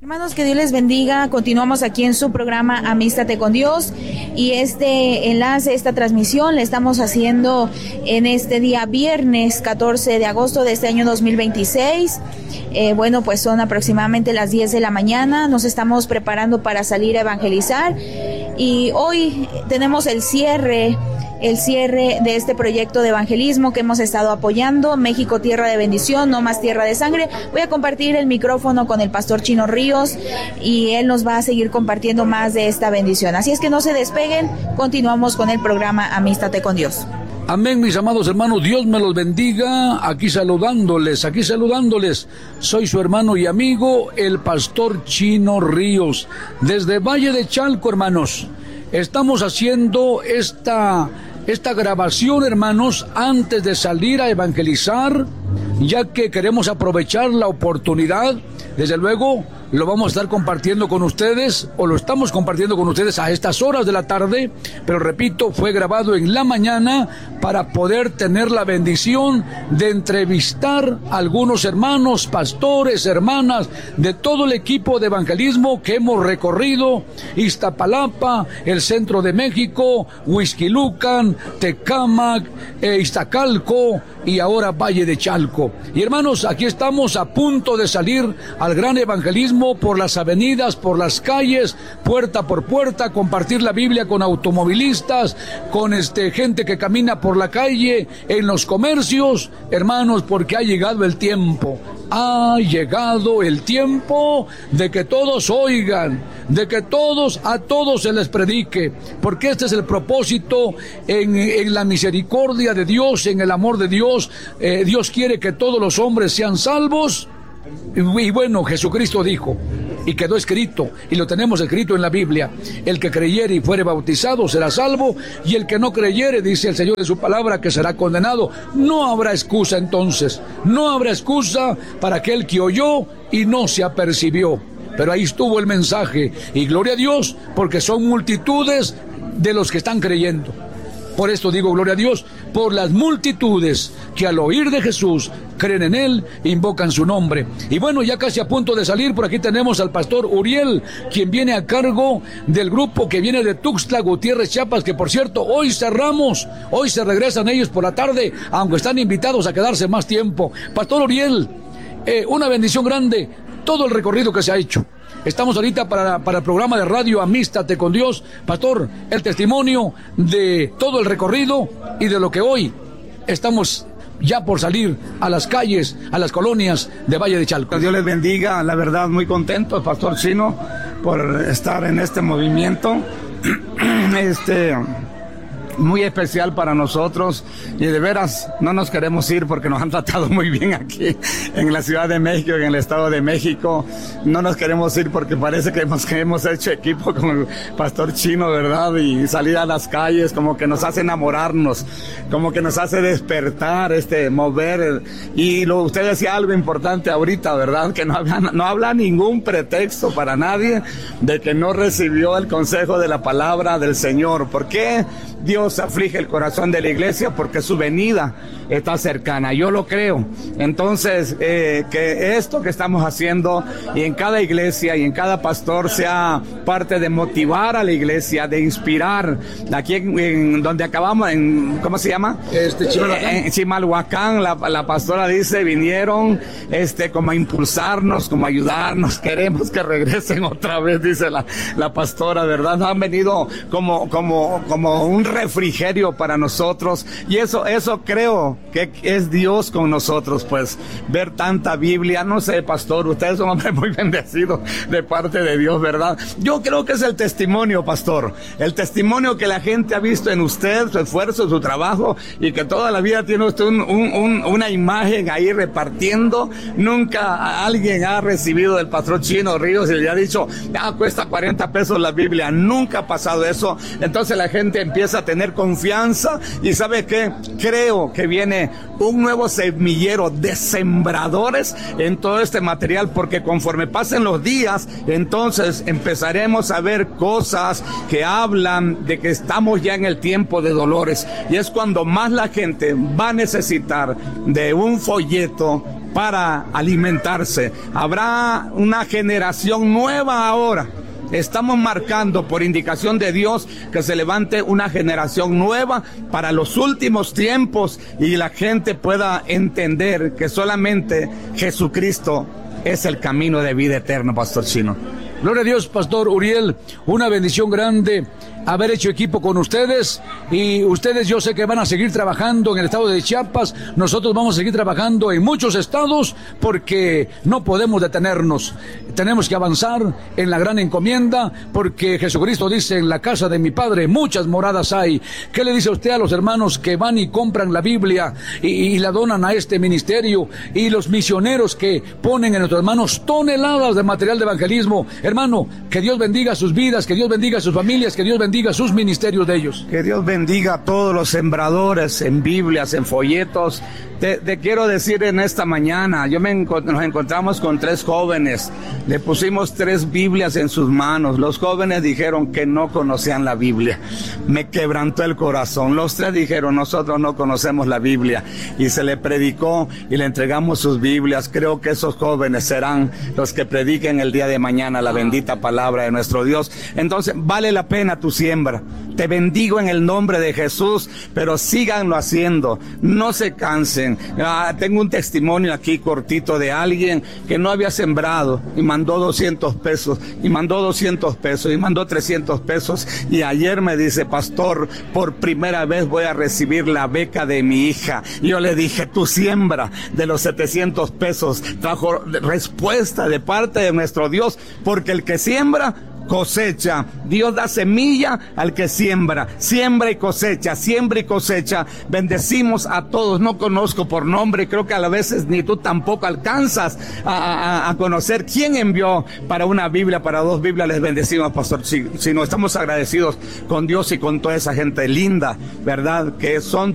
Hermanos, que Dios les bendiga. Continuamos aquí en su programa Amístate con Dios, y este enlace, esta transmisión la estamos haciendo en este día viernes 14 de agosto de este año 2026. Bueno, pues son aproximadamente las 10 de la mañana. Nos estamos preparando para salir a evangelizar, y hoy tenemos el cierre de este proyecto de evangelismo que hemos estado apoyando, México Tierra de Bendición, no más tierra de sangre. Voy a compartir el micrófono con el pastor Chino Ríos, y él nos va a seguir compartiendo más de esta bendición. Así es que no se despeguen, continuamos con el programa Amístate con Dios. Amén, mis amados hermanos, Dios me los bendiga. Aquí saludándoles, soy su hermano y amigo, el pastor Chino Ríos, desde Valle de Chalco, hermanos. Estamos haciendo esta grabación, hermanos, antes de salir a evangelizar, ya que queremos aprovechar la oportunidad. Desde luego lo vamos a estar compartiendo con ustedes, o lo estamos compartiendo con ustedes a estas horas de la tarde, pero repito, fue grabado en la mañana para poder tener la bendición de entrevistar a algunos hermanos, pastores, hermanas, de todo el equipo de evangelismo que hemos recorrido: Iztapalapa, el centro de México, Huixquilucan, Tecámac, Iztacalco y ahora Valle de Chalco. Y hermanos, aquí estamos a punto de salir al gran evangelismo por las avenidas, por las calles, puerta por puerta, compartir la Biblia con automovilistas, con gente que camina por la calle, en los comercios, hermanos, porque ha llegado el tiempo. Ha llegado el tiempo de que todos oigan, de que a todos se les predique, porque este es el propósito en la misericordia de Dios, en el amor de Dios. Dios quiere que todos los hombres sean salvos. Y bueno, Jesucristo dijo, y quedó escrito, y lo tenemos escrito en la Biblia: el que creyere y fuere bautizado será salvo, y el que no creyere, dice el Señor en su palabra, que será condenado. No habrá excusa entonces, no habrá excusa para aquel que oyó y no se apercibió. Pero ahí estuvo el mensaje, y gloria a Dios, porque son multitudes de los que están creyendo. Por esto digo gloria a Dios, por las multitudes que al oír de Jesús creen en Él, invocan su nombre. Y bueno, ya casi a punto de salir, por aquí tenemos al pastor Uriel, quien viene a cargo del grupo que viene de Tuxtla Gutiérrez, Chiapas, que por cierto, hoy cerramos, hoy se regresan ellos por la tarde, aunque están invitados a quedarse más tiempo. Pastor Uriel, una bendición grande, todo el recorrido que se ha hecho. Estamos ahorita para el programa de radio Amístate con Dios. Pastor, el testimonio de todo el recorrido y de lo que hoy estamos ya por salir a las calles, a las colonias de Valle de Chalco. Dios les bendiga, la verdad muy contento, Pastor Chino, por estar en este movimiento. Muy especial para nosotros, y de veras no nos queremos ir porque nos han tratado muy bien aquí en la Ciudad de México, en el Estado de México. No nos queremos ir porque parece que hemos hecho equipo con el Pastor Chino, ¿verdad? Y salir a las calles como que nos hace enamorarnos, como que nos hace despertar, mover. Y usted decía algo importante ahorita, ¿verdad? Que no habla ningún pretexto para nadie de que no recibió el consejo de la palabra del Señor. ¿Por qué Dios aflige el corazón de la iglesia? Porque su venida está cercana, yo lo creo. Entonces, que esto que estamos haciendo, y en cada iglesia y en cada pastor, sea parte de motivar a la iglesia, de inspirar. Aquí en donde acabamos, ¿cómo se llama? En Chimalhuacán, la pastora dice, vinieron como a impulsarnos, como a ayudarnos. Queremos que regresen otra vez, dice la pastora, ¿verdad? Han venido como un refrigerio para nosotros, y eso creo que es Dios con nosotros, pues ver tanta Biblia. No sé, pastor, usted es un hombre muy bendecido de parte de Dios, ¿verdad? Yo creo que es el testimonio, pastor, el testimonio que la gente ha visto en usted, su esfuerzo, su trabajo, y que toda la vida tiene usted una imagen ahí repartiendo. Nunca alguien ha recibido del pastor Chino Ríos y le ha dicho, cuesta 40 pesos la Biblia. Nunca ha pasado eso. Entonces la gente empieza a tener confianza, y ¿sabe qué? Creo que viene un nuevo semillero de sembradores en todo este material, porque conforme pasen los días, entonces empezaremos a ver cosas que hablan de que estamos ya en el tiempo de dolores, y es cuando más la gente va a necesitar de un folleto para alimentarse. Habrá una generación nueva ahora. Estamos marcando por indicación de Dios que se levante una generación nueva para los últimos tiempos y la gente pueda entender que solamente Jesucristo es el camino de vida eterna, Pastor Chino. Gloria a Dios, Pastor Uriel, una bendición grande haber hecho equipo con ustedes, y ustedes yo sé que van a seguir trabajando en el estado de Chiapas. Nosotros vamos a seguir trabajando en muchos estados porque no podemos detenernos. Tenemos que avanzar en la gran encomienda, porque Jesucristo dice: en la casa de mi Padre muchas moradas hay. ¿Qué le dice usted a los hermanos que van y compran la Biblia y la donan a este ministerio, y los misioneros que ponen en nuestras manos toneladas de material de evangelismo? Hermano, que Dios bendiga sus vidas, que Dios bendiga sus familias, que Dios bendiga sus ministerios de ellos. Que Dios bendiga a todos los sembradores en Biblias, en folletos. Te quiero decir en esta mañana, nos encontramos con 3 jóvenes, le pusimos 3 Biblias en sus manos. Los jóvenes dijeron que no conocían la Biblia. Me quebrantó el corazón. Los 3 dijeron: nosotros no conocemos la Biblia, y se le predicó y le entregamos sus Biblias. Creo que esos jóvenes serán los que prediquen el día de mañana la bendita palabra de nuestro Dios. Entonces vale la pena tu siembra. Te bendigo en el nombre de Jesús, pero síganlo haciendo, no se cansen. Tengo un testimonio aquí cortito de alguien que no había sembrado y mandó 200 pesos, y mandó 200 pesos, y mandó 300 pesos, y ayer me dice: pastor, por primera vez voy a recibir la beca de mi hija. Y yo le dije: tu siembra de los 700 pesos trajo respuesta de parte de nuestro Dios, porque el que siembra cosecha. Dios da semilla al que siembra. Siembra y cosecha, siembra y cosecha. Bendecimos a todos. No conozco por nombre, creo que a veces ni tú tampoco alcanzas a conocer quién envió para una Biblia, para 2 Biblias. Les bendecimos, Pastor Chino. Estamos agradecidos con Dios y con toda esa gente linda, ¿verdad? Que son